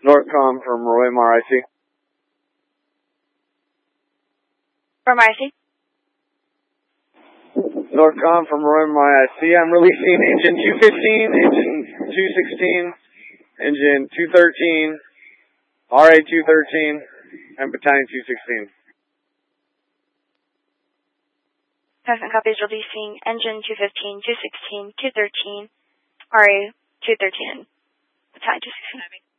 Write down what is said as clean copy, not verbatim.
Northcom from Roy RIC. From RIC? Northcom from Roy RIC. I'm releasing engine 215, engine 216, engine 213, RA 213, and battalion 216. Present copies releasing engine 215, 216, 213, RA 213, battalion 216.